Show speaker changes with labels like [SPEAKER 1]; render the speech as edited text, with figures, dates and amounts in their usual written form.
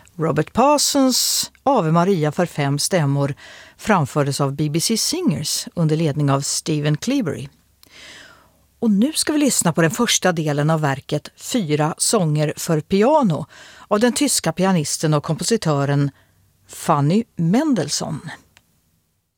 [SPEAKER 1] Robert Parsons Ave Maria för 5 stämmor framfördes av BBC Singers under ledning av Stephen Cleabury. Och nu ska vi lyssna på den första delen av verket 4 sånger för piano av den tyska pianisten och kompositören Fanny Mendelssohn.